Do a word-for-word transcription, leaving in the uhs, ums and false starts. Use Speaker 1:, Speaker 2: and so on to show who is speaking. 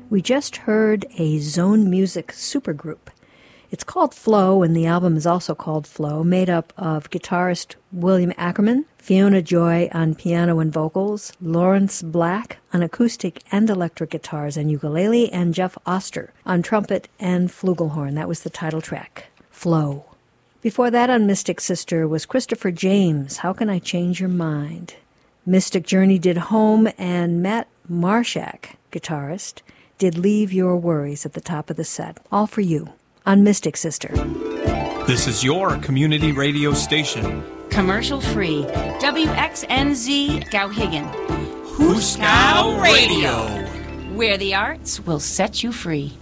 Speaker 1: We just heard a Zone Music supergroup. It's called Flow, and the album is also called Flow, made up of guitarist William Ackerman, Fiona Joy on piano and vocals, Lawrence Black on acoustic and electric guitars and ukulele, and Jeff Oster on trumpet and flugelhorn. That was the title track, Flow. Before that on Mystic Sister was Christopher James, How Can I Change Your Mind? Mystic Journey did Home, and Matt Marshak, guitarist, did Leave Your Worries at the top of the set. All for you on Mystic Sister.
Speaker 2: This is your community radio station.
Speaker 3: Commercial free. W X N Z Gowhigan.
Speaker 2: Huskow Radio.
Speaker 3: Where the arts will set you free.